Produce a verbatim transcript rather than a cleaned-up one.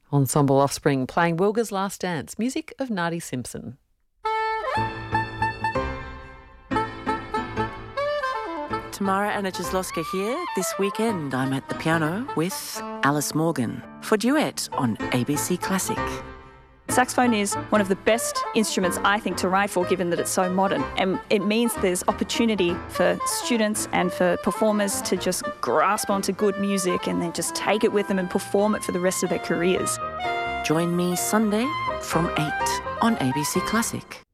Ensemble Offspring playing Wilga's Last Dance, music of Nadi Simpson. Tamara Anna Jaslovska here. This weekend I'm at the piano with Alice Morgan for Duet on A B C Classic. Saxophone is one of the best instruments, I think, to write for, given that it's so modern. And it means there's opportunity for students and for performers to just grasp onto good music and then just take it with them and perform it for the rest of their careers. Join me Sunday from eight on A B C Classic.